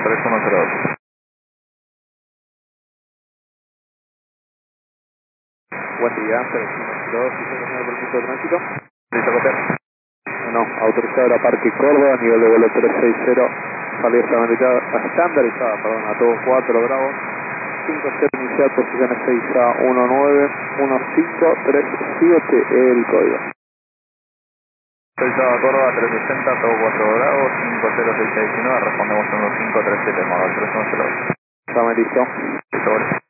3102. Buen día, 3102, ¿sí se el permiso de tránsito? Listo, copiar. No, autorizado la Parque Córdoba, nivel de vuelo 360, salida estandarizada, perdón, a todos 4 grados, 50 inicial, posiciones 6A19, 1537, el código. Autorizado a Córdoba 360, todo 4 grados, 50619, respondemos en 1537, modal 3102. Ya me listo. Listo, vale.